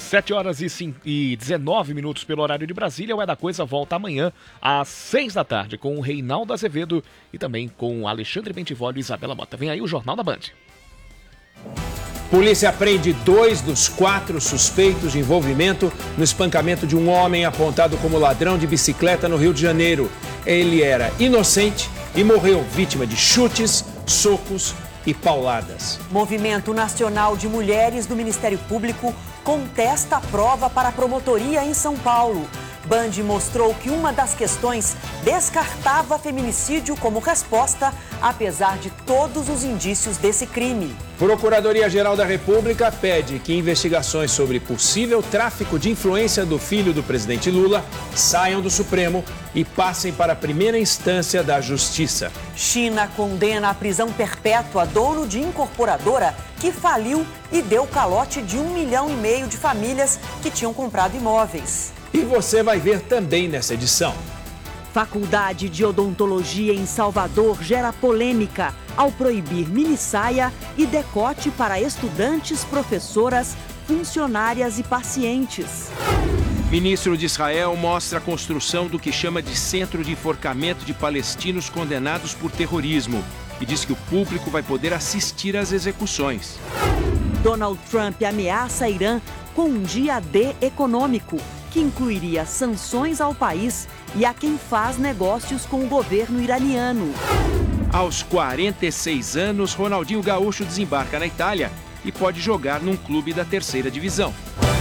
7 horas e 19 minutos pelo horário de Brasília. O É da Coisa volta amanhã às 6 da tarde com o Reinaldo Azevedo e também com o Alexandre Bentivolio e Isabela Mota. Vem aí o Jornal da Band. Polícia prende 2 dos 4 suspeitos de envolvimento no espancamento de um homem apontado como ladrão de bicicleta no Rio de Janeiro. Ele era inocente e morreu vítima de chutes, socos e pauladas. Movimento Nacional de Mulheres do Ministério Público contesta a prova para a promotoria em São Paulo. Band mostrou que uma das questões descartava feminicídio como resposta, apesar de todos os indícios desse crime. Procuradoria-Geral da República pede que investigações sobre possível tráfico de influência do filho do presidente Lula saiam do Supremo e passem para a primeira instância da Justiça. China condena a prisão perpétua dono de incorporadora que faliu e deu calote de 1,5 milhão de famílias que tinham comprado imóveis. E você vai ver também nessa edição. Faculdade de Odontologia em Salvador gera polêmica ao proibir minissaia e decote para estudantes, professoras, funcionárias e pacientes. Ministro de Israel mostra a construção do que chama de centro de enforcamento de palestinos condenados por terrorismo e diz que o público vai poder assistir às execuções. Donald Trump ameaça Irã com um dia D econômico, que incluiria sanções ao país e a quem faz negócios com o governo iraniano. Aos 46 anos, Ronaldinho Gaúcho desembarca na Itália e pode jogar num clube da 3ª divisão.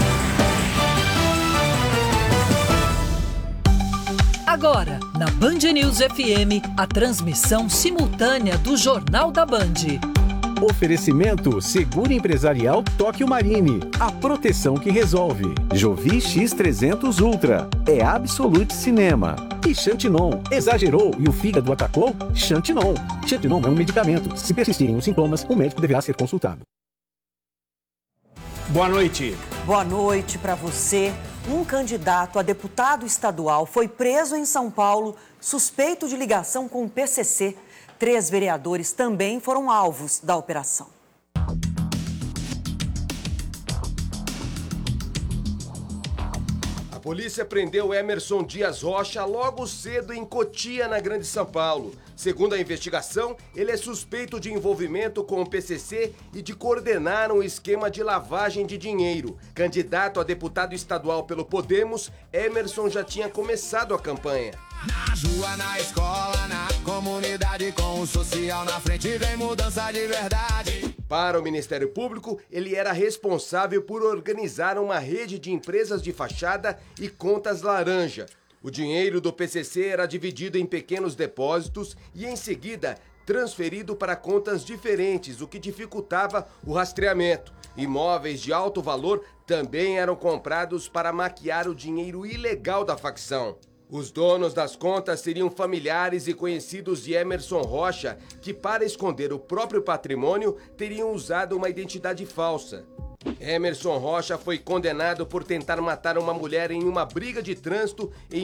Agora, na Band News FM, a transmissão simultânea do Jornal da Band. Oferecimento Seguro Empresarial Tóquio Marine. A proteção que resolve. Jovi X300 Ultra. É Absolute Cinema. E Xantinon. Exagerou e o fígado atacou? Xantinon. Xantinon é um medicamento. Se persistirem os sintomas, o médico deverá ser consultado. Boa noite. Boa noite para você. Um candidato a deputado estadual foi preso em São Paulo, suspeito de ligação com o PCC. 3 vereadores também foram alvos da operação. A polícia prendeu Emerson Dias Rocha logo cedo em Cotia, na Grande São Paulo. Segundo a investigação, ele é suspeito de envolvimento com o PCC e de coordenar um esquema de lavagem de dinheiro. Candidato a deputado estadual pelo Podemos, Emerson já tinha começado a campanha. Na rua, na escola, na comunidade, com o social na frente, vem mudança de verdade. Para o Ministério Público, ele era responsável por organizar uma rede de empresas de fachada e contas laranja. O dinheiro do PCC era dividido em pequenos depósitos e, em seguida, transferido para contas diferentes, o que dificultava o rastreamento. Imóveis de alto valor também eram comprados para maquiar o dinheiro ilegal da facção. Os donos das contas seriam familiares e conhecidos de Emerson Rocha, que, para esconder o próprio patrimônio, teriam usado uma identidade falsa. Emerson Rocha foi condenado por tentar matar uma mulher em uma briga de trânsito em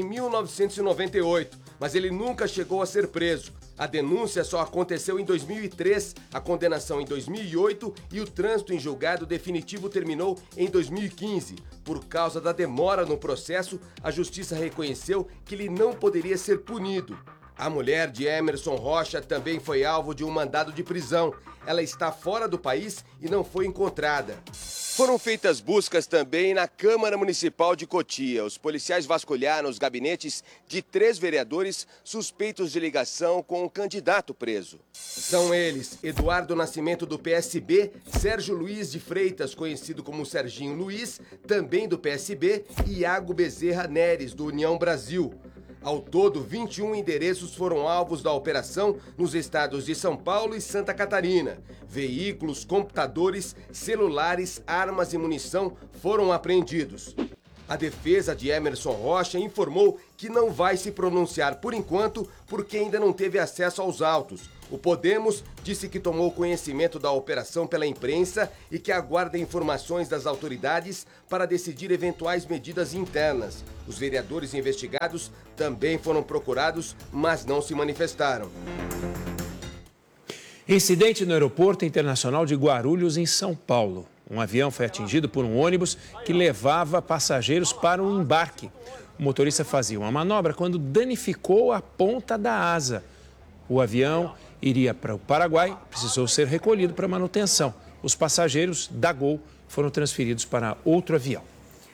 1998, mas ele nunca chegou a ser preso. A denúncia só aconteceu em 2003, a condenação em 2008 e o trânsito em julgado definitivo terminou em 2015. Por causa da demora no processo, a justiça reconheceu que ele não poderia ser punido. A mulher de Emerson Rocha também foi alvo de um mandado de prisão. Ela está fora do país e não foi encontrada. Foram feitas buscas também na Câmara Municipal de Cotia. Os policiais vasculharam os gabinetes de 3 vereadores suspeitos de ligação com o candidato preso. São eles Eduardo Nascimento, do PSB, Sérgio Luiz de Freitas, conhecido como Serginho Luiz, também do PSB, e Iago Bezerra Neres, do União Brasil. Ao todo, 21 endereços foram alvos da operação nos estados de São Paulo e Santa Catarina. Veículos, computadores, celulares, armas e munição foram apreendidos. A defesa de Emerson Rocha informou que não vai se pronunciar por enquanto porque ainda não teve acesso aos autos. O Podemos disse que tomou conhecimento da operação pela imprensa e que aguarda informações das autoridades para decidir eventuais medidas internas. Os vereadores investigados também foram procurados, mas não se manifestaram. Incidente no Aeroporto Internacional de Guarulhos, em São Paulo. Um avião foi atingido por um ônibus que levava passageiros para um embarque. O motorista fazia uma manobra quando danificou a ponta da asa. O avião iria para o Paraguai, precisou ser recolhido para manutenção. Os passageiros da Gol foram transferidos para outro avião.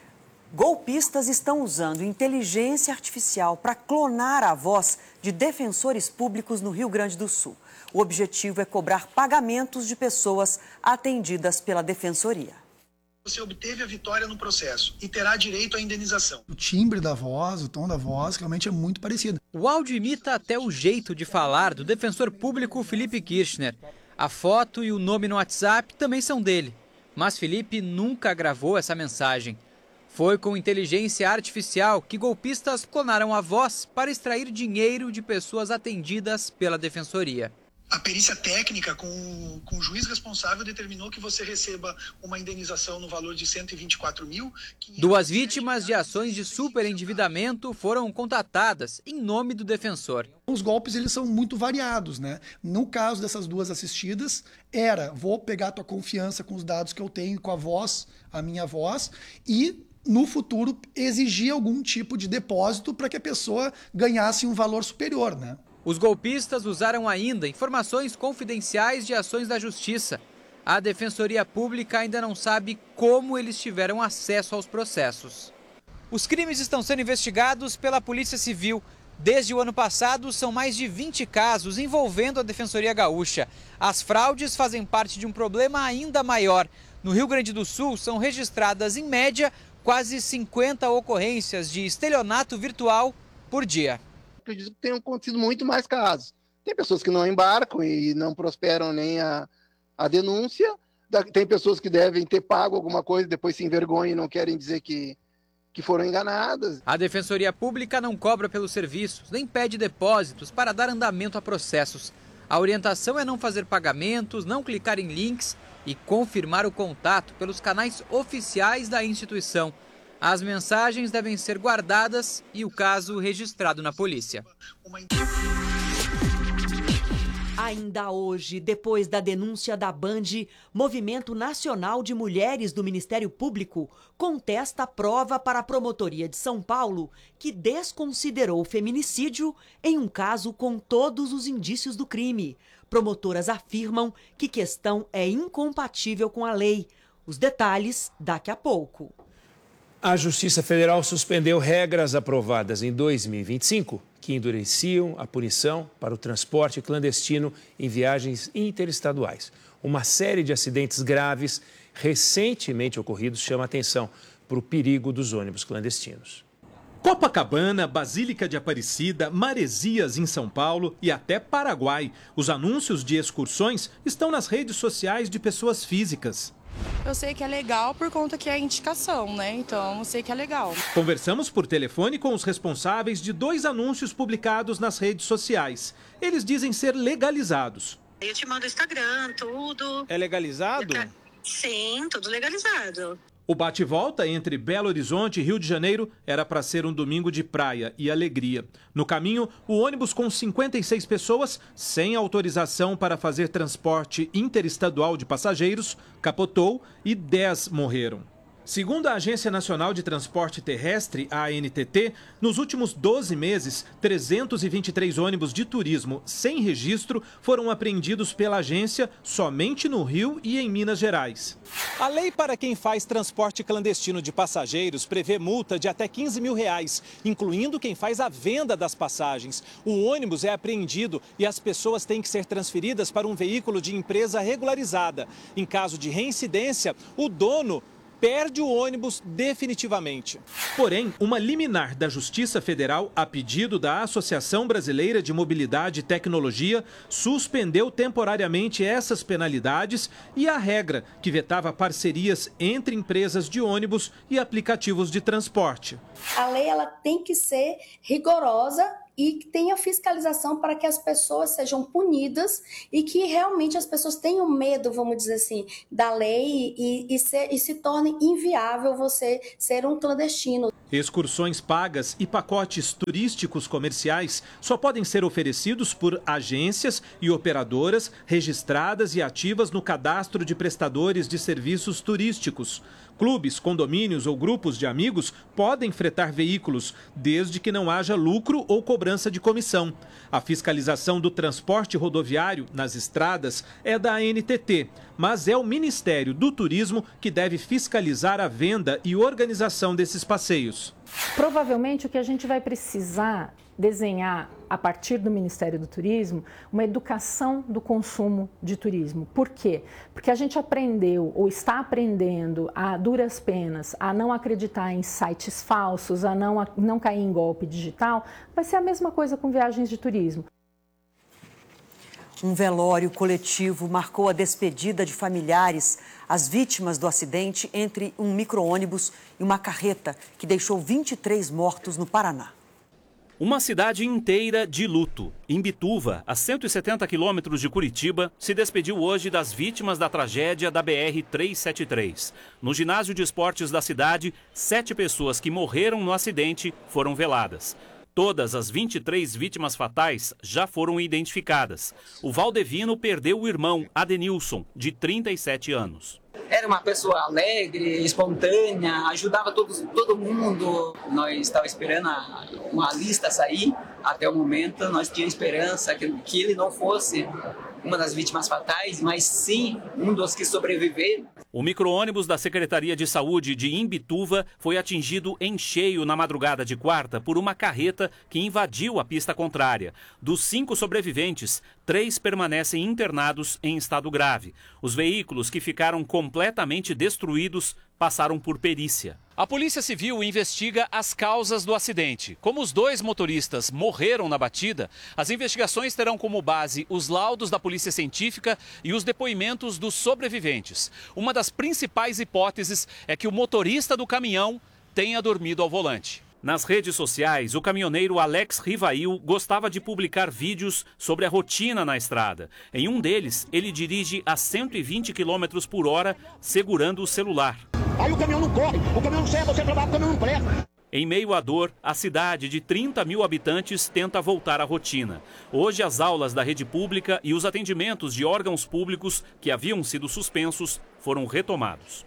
Golpistas estão usando inteligência artificial para clonar a voz de defensores públicos no Rio Grande do Sul. O objetivo é cobrar pagamentos de pessoas atendidas pela Defensoria. Você obteve a vitória no processo e terá direito à indenização. O timbre da voz, o tom da voz, realmente é muito parecido. O áudio imita até o jeito de falar do defensor público Felipe Kirchner. A foto e o nome no WhatsApp também são dele. Mas Felipe nunca gravou essa mensagem. Foi com inteligência artificial que golpistas clonaram a voz para extrair dinheiro de pessoas atendidas pela Defensoria. A perícia técnica com o juiz responsável determinou que você receba uma indenização no valor de 124 mil. 2 vítimas de ações de superendividamento foram contatadas em nome do defensor. Os golpes eles são muito variados, né? No caso dessas 2 assistidas, vou pegar a tua confiança com os dados que eu tenho, com a voz, a minha voz, e no futuro exigir algum tipo de depósito para que a pessoa ganhasse um valor superior, né? Os golpistas usaram ainda informações confidenciais de ações da Justiça. A Defensoria Pública ainda não sabe como eles tiveram acesso aos processos. Os crimes estão sendo investigados pela Polícia Civil. Desde o ano passado, são mais de 20 casos envolvendo a Defensoria Gaúcha. As fraudes fazem parte de um problema ainda maior. No Rio Grande do Sul, são registradas, em média, quase 50 ocorrências de estelionato virtual por dia. Acredito que tenham acontecido muito mais casos. Tem pessoas que não embarcam e não prosperam nem a denúncia. Tem pessoas que devem ter pago alguma coisa, depois se envergonham e não querem dizer que foram enganadas. A Defensoria Pública não cobra pelos serviços, nem pede depósitos para dar andamento a processos. A orientação é não fazer pagamentos, não clicar em links e confirmar o contato pelos canais oficiais da instituição. As mensagens devem ser guardadas e o caso registrado na polícia. Ainda hoje, depois da denúncia da Band, Movimento Nacional de Mulheres do Ministério Público contesta a prova para a Promotoria de São Paulo, que desconsiderou o feminicídio em um caso com todos os indícios do crime. Promotoras afirmam que questão é incompatível com a lei. Os detalhes daqui a pouco. A Justiça Federal suspendeu regras aprovadas em 2025 que endureciam a punição para o transporte clandestino em viagens interestaduais. Uma série de acidentes graves recentemente ocorridos chama a atenção para o perigo dos ônibus clandestinos. Copacabana, Basílica de Aparecida, Maresias em São Paulo e até Paraguai. Os anúncios de excursões estão nas redes sociais de pessoas físicas. Eu sei que é legal por conta que é indicação, né? Então eu sei que é legal. Conversamos por telefone com os responsáveis de 2 anúncios publicados nas redes sociais. Eles dizem ser legalizados. Eu te mando o Instagram, tudo. É legalizado? Sim, tudo legalizado. O bate-volta entre Belo Horizonte e Rio de Janeiro era para ser um domingo de praia e alegria. No caminho, o ônibus com 56 pessoas, sem autorização para fazer transporte interestadual de passageiros, capotou e 10 morreram. Segundo a Agência Nacional de Transporte Terrestre, a ANTT, nos últimos 12 meses, 323 ônibus de turismo sem registro foram apreendidos pela agência somente no Rio e em Minas Gerais. A lei para quem faz transporte clandestino de passageiros prevê multa de até R$15 mil, incluindo quem faz a venda das passagens. O ônibus é apreendido e as pessoas têm que ser transferidas para um veículo de empresa regularizada. Em caso de reincidência, o dono perde o ônibus definitivamente. Porém, uma liminar da Justiça Federal, a pedido da Associação Brasileira de Mobilidade e Tecnologia, suspendeu temporariamente essas penalidades e a regra que vetava parcerias entre empresas de ônibus e aplicativos de transporte. A lei ela tem que ser rigorosa e que tenha fiscalização para que as pessoas sejam punidas e que realmente as pessoas tenham medo, vamos dizer assim, da lei e se torne inviável você ser um clandestino. Excursões pagas e pacotes turísticos comerciais só podem ser oferecidos por agências e operadoras registradas e ativas no cadastro de prestadores de serviços turísticos. Clubes, condomínios ou grupos de amigos podem fretar veículos, desde que não haja lucro ou cobrança de comissão. A fiscalização do transporte rodoviário nas estradas é da ANTT, mas é o Ministério do Turismo que deve fiscalizar a venda e organização desses passeios. Provavelmente o que a gente vai precisar desenhar a partir do Ministério do Turismo, uma educação do consumo de turismo. Por quê? Porque a gente aprendeu ou está aprendendo a duras penas a não acreditar em sites falsos, a não cair em golpe digital. Vai ser a mesma coisa com viagens de turismo. Um velório coletivo marcou a despedida de familiares às vítimas do acidente entre um micro-ônibus e uma carreta que deixou 23 mortos no Paraná. Uma cidade inteira de luto. Imbituva, a 170 quilômetros de Curitiba, se despediu hoje das vítimas da tragédia da BR-373. No ginásio de esportes da cidade, 7 pessoas que morreram no acidente foram veladas. Todas as 23 vítimas fatais já foram identificadas. O Valdevino perdeu o irmão, Adenilson, de 37 anos. Era uma pessoa alegre, espontânea, ajudava todo mundo. Nós estávamos esperando uma lista sair. Até o momento, nós tínhamos esperança que ele não fosse uma das vítimas fatais, mas sim um dos que sobreviveram. O micro-ônibus da Secretaria de Saúde de Imbituva foi atingido em cheio na madrugada de quarta por uma carreta que invadiu a pista contrária. Dos 5 sobreviventes, 3 permanecem internados em estado grave. Os veículos que ficaram completamente destruídos passaram por perícia. A Polícia Civil investiga as causas do acidente. Como os 2 motoristas morreram na batida, as investigações terão como base os laudos da Polícia Científica e os depoimentos dos sobreviventes. Uma das principais hipóteses é que o motorista do caminhão tenha dormido ao volante. Nas redes sociais, o caminhoneiro Alex Rivail gostava de publicar vídeos sobre a rotina na estrada. Em um deles, ele dirige a 120 km por hora, segurando o celular. Aí o caminhão não corre, o caminhão não serve, você trabalha, o caminhão não presta. Em meio à dor, a cidade de 30 mil habitantes tenta voltar à rotina. Hoje, as aulas da rede pública e os atendimentos de órgãos públicos que haviam sido suspensos foram retomados.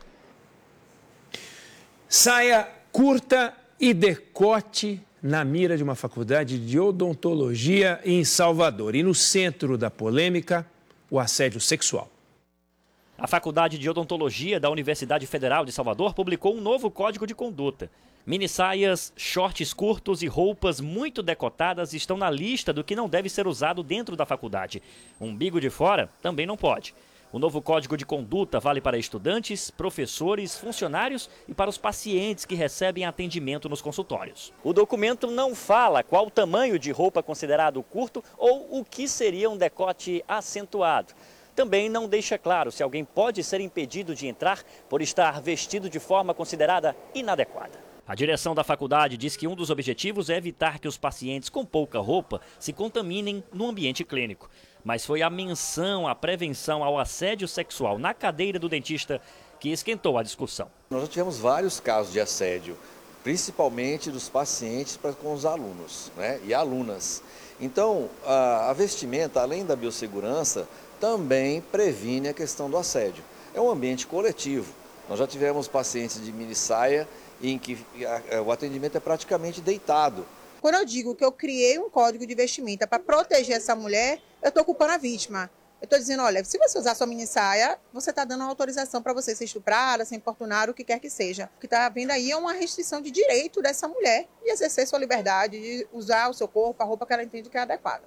Saia curta e decote na mira de uma faculdade de odontologia em Salvador. E no centro da polêmica, o assédio sexual. A Faculdade de Odontologia da Universidade Federal de Salvador publicou um novo código de conduta. Minissaias, shorts curtos e roupas muito decotadas estão na lista do que não deve ser usado dentro da faculdade. Umbigo de fora também não pode. O novo código de conduta vale para estudantes, professores, funcionários e para os pacientes que recebem atendimento nos consultórios. O documento não fala qual o tamanho de roupa considerado curto ou o que seria um decote acentuado. Também não deixa claro se alguém pode ser impedido de entrar por estar vestido de forma considerada inadequada. A direção da faculdade diz que um dos objetivos é evitar que os pacientes com pouca roupa se contaminem no ambiente clínico. Mas foi a menção à prevenção ao assédio sexual na cadeira do dentista que esquentou a discussão. Nós já tivemos vários casos de assédio, principalmente dos pacientes com os alunos, né, e alunas. Então, a vestimenta, além da biossegurança, também previne a questão do assédio. É um ambiente coletivo. Nós já tivemos pacientes de minissaia em que o atendimento é praticamente deitado. Quando eu digo que eu criei um código de vestimenta para proteger essa mulher, eu estou culpando a vítima. Eu estou dizendo, olha, se você usar sua minissaia, você está dando uma autorização para você ser estuprada, ser importunada, o que quer que seja. O que está havendo aí é uma restrição de direito dessa mulher de exercer sua liberdade, de usar o seu corpo, a roupa que ela entende que é adequada.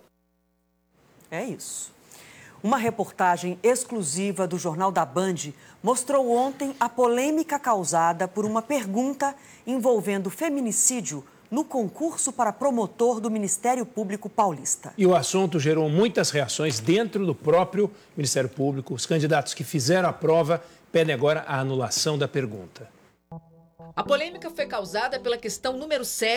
É isso. Uma reportagem exclusiva do Jornal da Band mostrou ontem a polêmica causada por uma pergunta envolvendo feminicídio no concurso para promotor do Ministério Público Paulista. E o assunto gerou muitas reações dentro do próprio Ministério Público. Os candidatos que fizeram a prova pedem agora a anulação da pergunta. A polêmica foi causada pela questão número 7,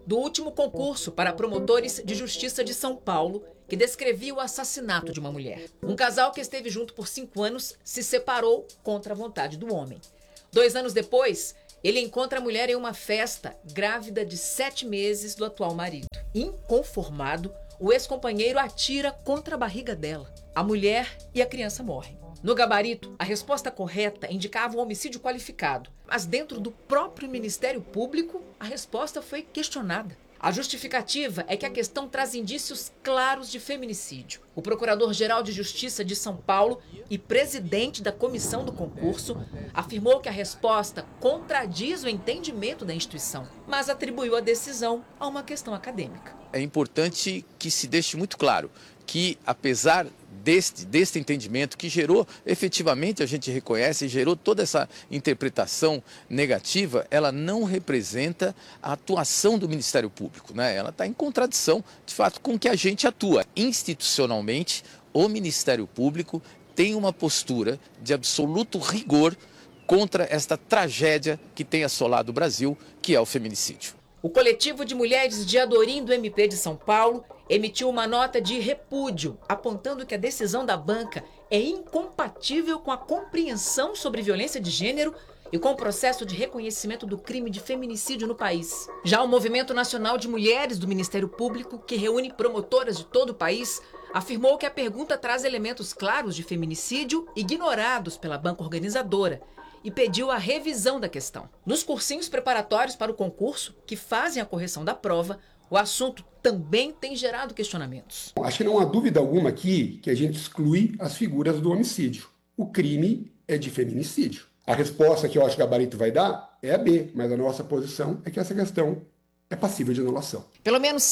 do último concurso para promotores de justiça de São Paulo, que descrevia o assassinato de uma mulher. Um casal que esteve junto por 5 anos se separou contra a vontade do homem. 2 anos depois, ele encontra a mulher em uma festa, grávida de 7 meses do atual marido. Inconformado, o ex-companheiro atira contra a barriga dela. A mulher e a criança morrem. No gabarito, a resposta correta indicava um homicídio qualificado, mas dentro do próprio Ministério Público, a resposta foi questionada. A justificativa é que a questão traz indícios claros de feminicídio. O Procurador-Geral de Justiça de São Paulo e presidente da comissão do concurso afirmou que a resposta contradiz o entendimento da instituição, mas atribuiu a decisão a uma questão acadêmica. É importante que se deixe muito claro que, apesar deste entendimento que gerou, efetivamente a gente reconhece, gerou toda essa interpretação negativa, ela não representa a atuação do Ministério Público, né? Ela está em contradição, de fato, com o que a gente atua. Institucionalmente, o Ministério Público tem uma postura de absoluto rigor contra esta tragédia que tem assolado o Brasil, que é o feminicídio. O coletivo de mulheres de Adorim do MP de São Paulo emitiu uma nota de repúdio, apontando que a decisão da banca é incompatível com a compreensão sobre violência de gênero e com o processo de reconhecimento do crime de feminicídio no país. Já o Movimento Nacional de Mulheres do Ministério Público, que reúne promotoras de todo o país, afirmou que a pergunta traz elementos claros de feminicídio ignorados pela banca organizadora e pediu a revisão da questão. Nos cursinhos preparatórios para o concurso, que fazem a correção da prova, o assunto também tem gerado questionamentos. Acho que não há dúvida alguma aqui que a gente exclui as figuras do homicídio. O crime é de feminicídio. A resposta que eu acho que o gabarito vai dar é a B, mas a nossa posição é que essa questão é passível de anulação. Pelo menos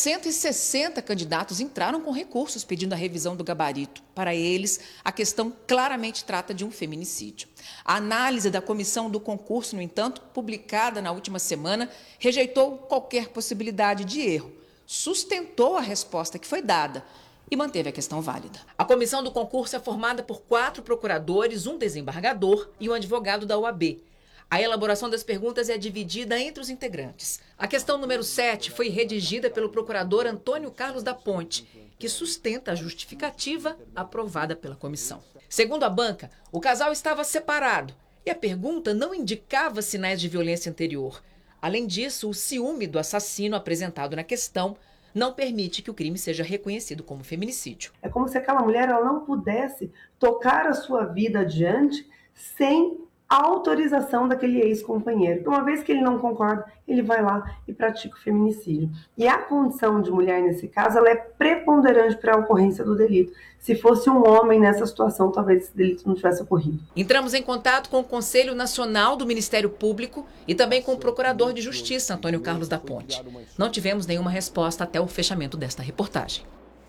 160 candidatos entraram com recursos pedindo a revisão do gabarito. Para eles, a questão claramente trata de um feminicídio. A análise da comissão do concurso, no entanto, publicada na última semana, rejeitou qualquer possibilidade de erro, sustentou a resposta que foi dada e manteve a questão válida. A comissão do concurso é formada por 4 procuradores, um desembargador e um advogado da OAB. A elaboração das perguntas é dividida entre os integrantes. A questão número 7 foi redigida pelo procurador Antônio Carlos da Ponte, que sustenta a justificativa aprovada pela comissão. Segundo a banca, o casal estava separado e a pergunta não indicava sinais de violência anterior. Além disso, o ciúme do assassino apresentado na questão não permite que o crime seja reconhecido como feminicídio. É como se aquela mulher ela não pudesse tocar a sua vida adiante sem a autorização daquele ex-companheiro. Uma vez que ele não concorda, ele vai lá e pratica o feminicídio. E a condição de mulher, nesse caso, ela é preponderante para a ocorrência do delito. Se fosse um homem nessa situação, talvez esse delito não tivesse ocorrido. Entramos em contato com o Conselho Nacional do Ministério Público e também com o Procurador de Justiça, Antônio Carlos da Ponte. Não tivemos nenhuma resposta até o fechamento desta reportagem.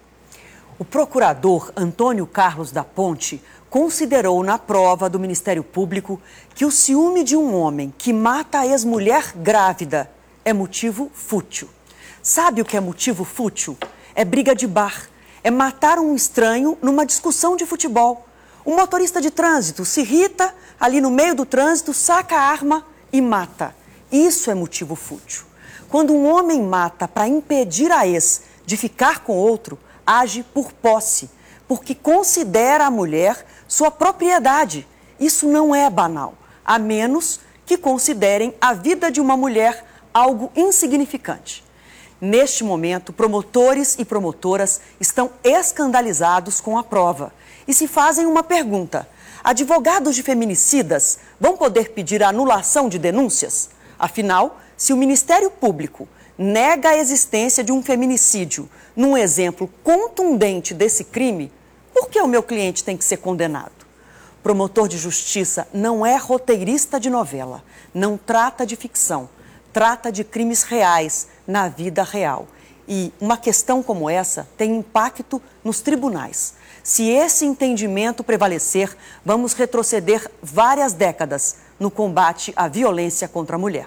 O procurador Antônio Carlos da Ponte considerou na prova do Ministério Público que o ciúme de um homem que mata a ex-mulher grávida é motivo fútil. Sabe o que é motivo fútil? É briga de bar, é matar um estranho numa discussão de futebol. O motorista de trânsito se irrita ali no meio do trânsito, saca a arma e mata. Isso é motivo fútil. Quando um homem mata para impedir a ex de ficar com outro, age por posse, porque considera a mulher sua propriedade. Isso não é banal, a menos que considerem a vida de uma mulher algo insignificante. Neste momento, promotores e promotoras estão escandalizados com a prova e se fazem uma pergunta: advogados de feminicidas vão poder pedir a anulação de denúncias? Afinal, se o Ministério Público nega a existência de um feminicídio num exemplo contundente desse crime, por que o meu cliente tem que ser condenado? Promotor de justiça não é roteirista de novela, não trata de ficção, trata de crimes reais na vida real. E uma questão como essa tem impacto nos tribunais. Se esse entendimento prevalecer, vamos retroceder várias décadas no combate à violência contra a mulher.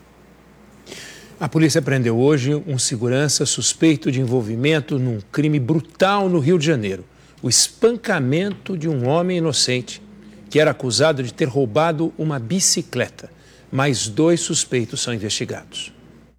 A polícia prendeu hoje um segurança suspeito de envolvimento num crime brutal no Rio de Janeiro. O espancamento de um homem inocente que era acusado de ter roubado uma bicicleta. Mais 2 suspeitos são investigados.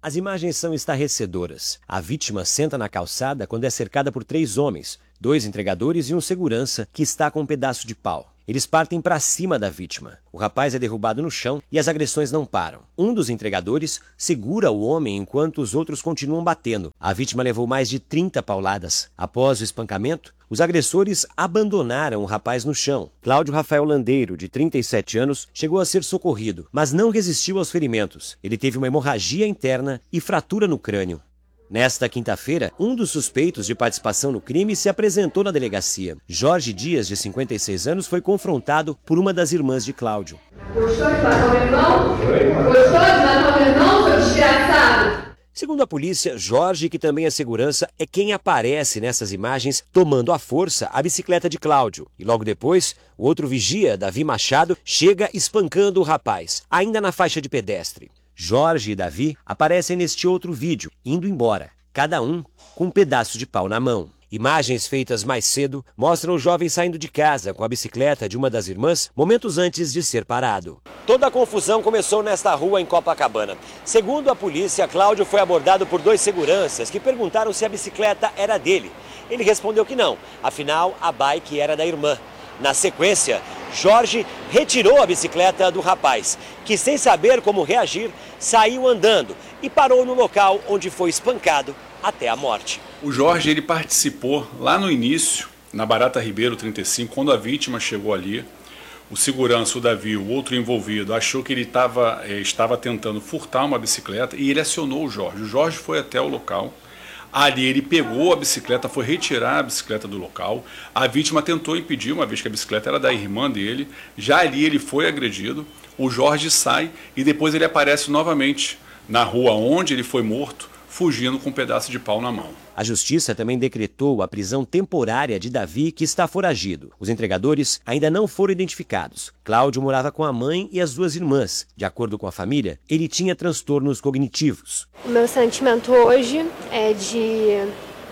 As imagens são estarrecedoras. A vítima senta na calçada quando é cercada por 3 homens, 2 entregadores e um segurança que está com um pedaço de pau. Eles partem para cima da vítima. O rapaz é derrubado no chão e as agressões não param. Um dos entregadores segura o homem enquanto os outros continuam batendo. A vítima levou mais de 30 pauladas. Após o espancamento, os agressores abandonaram o rapaz no chão. Cláudio Rafael Landeiro, de 37 anos, chegou a ser socorrido, mas não resistiu aos ferimentos. Ele teve uma hemorragia interna e fratura no crânio. Nesta quinta-feira, um dos suspeitos de participação no crime se apresentou na delegacia. Jorge Dias, de 56 anos, foi confrontado por uma das irmãs de Cláudio. Gostou de matar meu irmão? Gostou de matar meu irmão, seu desgraçado? Segundo a polícia, Jorge, que também é segurança, é quem aparece nessas imagens tomando à força a bicicleta de Cláudio. E logo depois, o outro vigia, Davi Machado, chega espancando o rapaz, ainda na faixa de pedestre. Jorge e Davi aparecem neste outro vídeo, indo embora, cada um com um pedaço de pau na mão. Imagens feitas mais cedo mostram o jovem saindo de casa com a bicicleta de uma das irmãs momentos antes de ser parado. Toda a confusão começou nesta rua em Copacabana. Segundo a polícia, Cláudio foi abordado por 2 seguranças que perguntaram se a bicicleta era dele. Ele respondeu que não, afinal a bike era da irmã. Na sequência, Jorge retirou a bicicleta do rapaz, que sem saber como reagir, saiu andando e parou no local onde foi espancado até a morte. O Jorge ele participou lá no início, na Barata Ribeiro 35, quando a vítima chegou ali. O segurança, o Davi, o outro envolvido, achou que ele estava tentando furtar uma bicicleta e ele acionou o Jorge. O Jorge foi até o local. Ali ele pegou a bicicleta, foi retirar a bicicleta do local. A vítima tentou impedir, uma vez que a bicicleta era da irmã dele. Já ali ele foi agredido. O Jorge sai e depois ele aparece novamente na rua onde ele foi morto, fugindo com um pedaço de pau na mão. A justiça também decretou a prisão temporária de Davi, que está foragido. Os entregadores ainda não foram identificados. Cláudio morava com a mãe e as 2 irmãs. De acordo com a família, ele tinha transtornos cognitivos. O meu sentimento hoje é de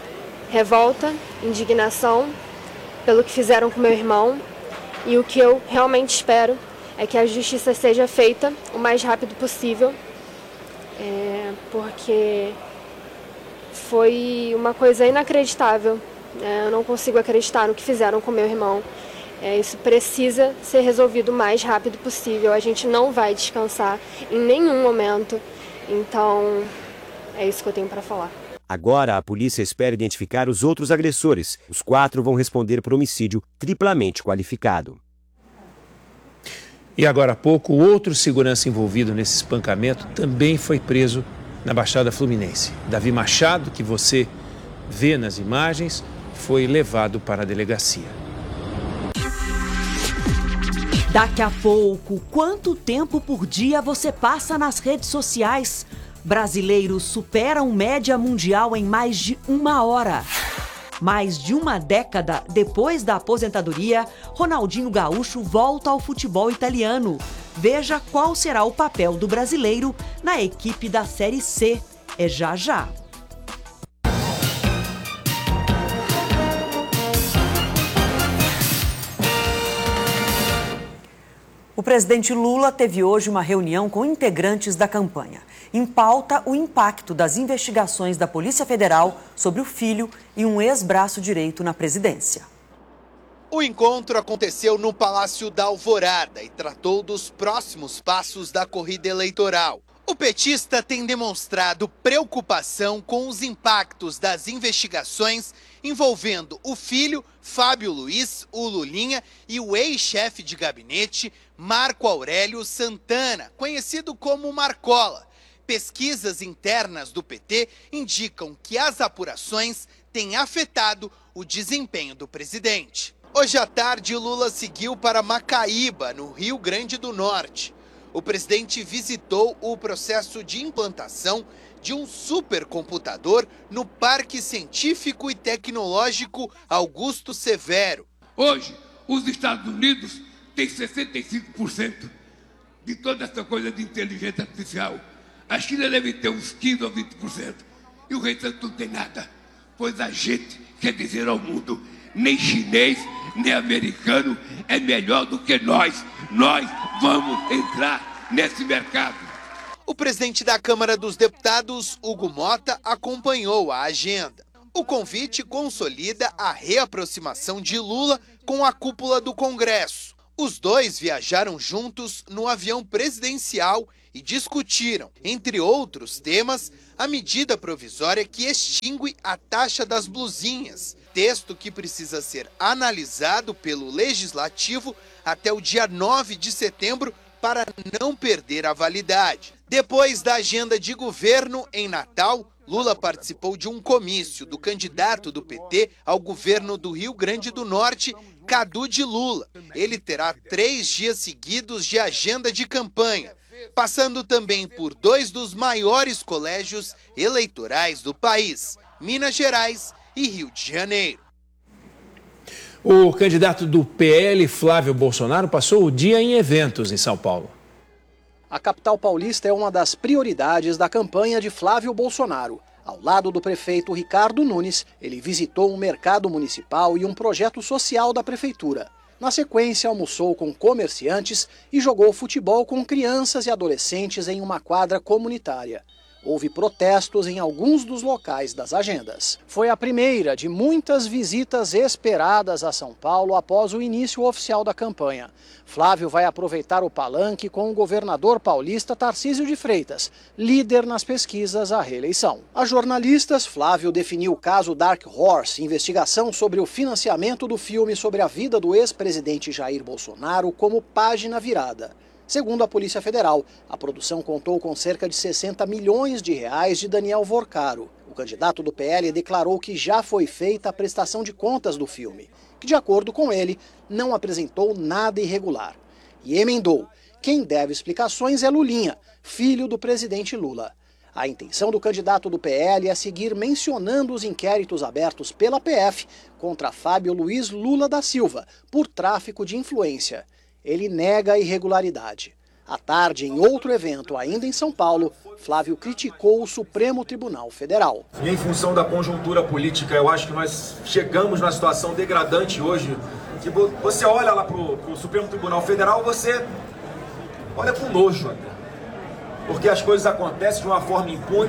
revolta, indignação pelo que fizeram com meu irmão. E o que eu realmente espero é que a justiça seja feita o mais rápido possível, porque foi uma coisa inacreditável. Eu não consigo acreditar no que fizeram com meu irmão. Isso precisa ser resolvido o mais rápido possível. A gente não vai descansar em nenhum momento. Então, é isso que eu tenho para falar. Agora, a polícia espera identificar os outros agressores. Os 4 vão responder por homicídio triplamente qualificado. E agora há pouco, outro segurança envolvido nesse espancamento também foi preso na Baixada Fluminense. Davi Machado, que você vê nas imagens, foi levado para a delegacia. Daqui a pouco, quanto tempo por dia você passa nas redes sociais? Brasileiros superam média mundial em mais de 1 hora. Mais de uma década depois da aposentadoria, Ronaldinho Gaúcho volta ao futebol italiano. Veja qual será o papel do brasileiro na equipe da Série C. É já já. O presidente Lula teve hoje uma reunião com integrantes da campanha. Em pauta, o impacto das investigações da Polícia Federal sobre o filho e um ex-braço direito na presidência. O encontro aconteceu no Palácio da Alvorada e tratou dos próximos passos da corrida eleitoral. O petista tem demonstrado preocupação com os impactos das investigações envolvendo o filho, Fábio Luiz, o Lulinha, e o ex-chefe de gabinete, Marco Aurélio Santana, conhecido como Marcola. Pesquisas internas do PT indicam que as apurações têm afetado o desempenho do presidente. Hoje à tarde, Lula seguiu para Macaíba, no Rio Grande do Norte. O presidente visitou o processo de implantação de um supercomputador no Parque Científico e Tecnológico Augusto Severo. Hoje, os Estados Unidos têm 65% de toda essa coisa de inteligência artificial. A China deve ter uns 15% ou 20%. E o restante não tem nada. Pois a gente quer dizer ao mundo, nem chinês, nem americano é melhor do que nós. Nós vamos entrar nesse mercado. O presidente da Câmara dos Deputados, Hugo Mota, acompanhou a agenda. O convite consolida a reaproximação de Lula com a cúpula do Congresso. Os dois viajaram juntos no avião presidencial e discutiram, entre outros temas, a medida provisória que extingue a taxa das blusinhas, texto que precisa ser analisado pelo Legislativo até o dia 9 de setembro para não perder a validade. Depois da agenda de governo em Natal, Lula participou de um comício do candidato do PT ao governo do Rio Grande do Norte, Cadu de Lula. Ele terá 3 dias seguidos de agenda de campanha, passando também por 2 dos maiores colégios eleitorais do país, Minas Gerais e Rio de Janeiro. O candidato do PL, Flávio Bolsonaro, passou o dia em eventos em São Paulo. A capital paulista é uma das prioridades da campanha de Flávio Bolsonaro. Ao lado do prefeito Ricardo Nunes, ele visitou um mercado municipal e um projeto social da prefeitura. Na sequência, almoçou com comerciantes e jogou futebol com crianças e adolescentes em uma quadra comunitária. Houve protestos em alguns dos locais das agendas. Foi a primeira de muitas visitas esperadas a São Paulo após o início oficial da campanha. Flávio vai aproveitar o palanque com o governador paulista Tarcísio de Freitas, líder nas pesquisas à reeleição. A jornalistas, Flávio definiu o caso Dark Horse, investigação sobre o financiamento do filme sobre a vida do ex-presidente Jair Bolsonaro, como página virada. Segundo a Polícia Federal, a produção contou com cerca de 60 milhões de reais de Daniel Vorcaro. O candidato do PL declarou que já foi feita a prestação de contas do filme, que, de acordo com ele, não apresentou nada irregular. E emendou: quem deve explicações é Lulinha, filho do presidente Lula. A intenção do candidato do PL é seguir mencionando os inquéritos abertos pela PF contra Fábio Luiz Lula da Silva por tráfico de influência. Ele nega a irregularidade. À tarde, em outro evento ainda em São Paulo, Flávio criticou o Supremo Tribunal Federal. E em função da conjuntura política, eu acho que nós chegamos numa situação degradante hoje. Que você olha lá para o Supremo Tribunal Federal, você olha com nojo até. Porque as coisas acontecem de uma forma impune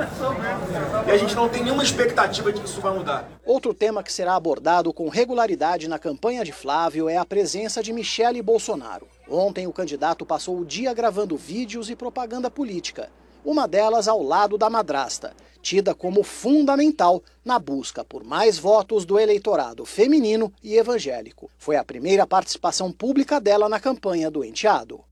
e a gente não tem nenhuma expectativa de que isso vai mudar. Outro tema que será abordado com regularidade na campanha de Flávio é a presença de Michele Bolsonaro. Ontem o candidato passou o dia gravando vídeos e propaganda política. Uma delas ao lado da madrasta, tida como fundamental na busca por mais votos do eleitorado feminino e evangélico. Foi a primeira participação pública dela na campanha do enteado.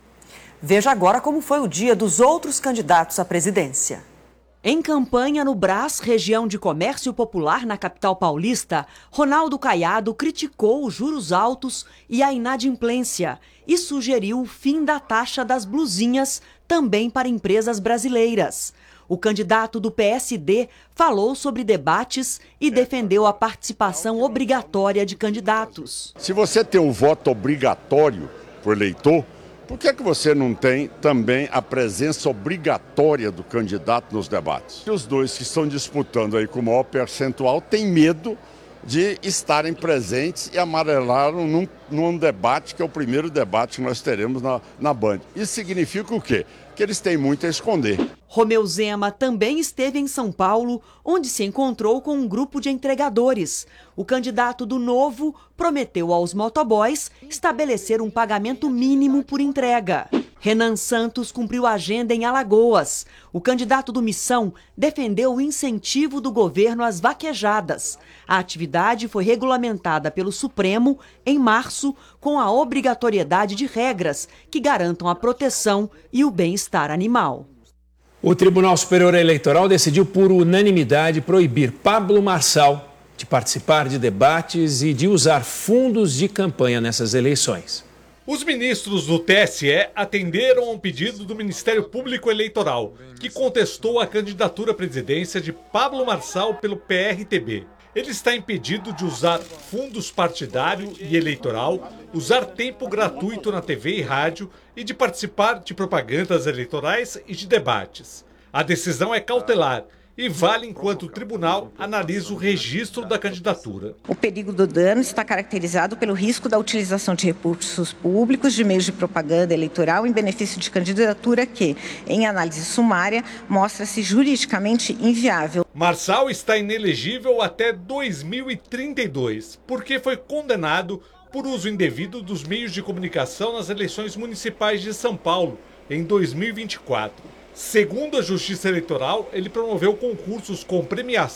Veja agora como foi o dia dos outros candidatos à presidência. Em campanha no Brás, região de comércio popular na capital paulista, Ronaldo Caiado criticou os juros altos e a inadimplência e sugeriu o fim da taxa das blusinhas também para empresas brasileiras. O candidato do PSD falou sobre debates e defendeu a participação obrigatória de candidatos. Se você tem um voto obrigatório por eleitor, por que você não tem também a presença obrigatória do candidato nos debates? Os dois que estão disputando aí com o maior percentual têm medo de estarem presentes e amarelaram num debate que é o primeiro debate que nós teremos na Band. Isso significa o quê? Que eles têm muito a esconder. Romeu Zema também esteve em São Paulo, onde se encontrou com um grupo de entregadores. O candidato do Novo prometeu aos motoboys estabelecer um pagamento mínimo por entrega. Renan Santos cumpriu a agenda em Alagoas. O candidato do Missão defendeu o incentivo do governo às vaquejadas. A atividade foi regulamentada pelo Supremo em março, com a obrigatoriedade de regras que garantam a proteção e o bem-estar animal. O Tribunal Superior Eleitoral decidiu por unanimidade proibir Pablo Marçal de participar de debates e de usar fundos de campanha nessas eleições. Os ministros do TSE atenderam a um pedido do Ministério Público Eleitoral, que contestou a candidatura à presidência de Pablo Marçal pelo PRTB. Ele está impedido de usar fundos partidário e eleitoral, usar tempo gratuito na TV e rádio e de participar de propagandas eleitorais e de debates. A decisão é cautelar e vale enquanto o tribunal analisa o registro da candidatura. O perigo do dano está caracterizado pelo risco da utilização de recursos públicos de meios de propaganda eleitoral em benefício de candidatura que, em análise sumária, mostra-se juridicamente inviável. Marçal está inelegível até 2032, porque foi condenado por uso indevido dos meios de comunicação nas eleições municipais de São Paulo, em 2024. Segundo a Justiça Eleitoral, ele promoveu concursos com premiação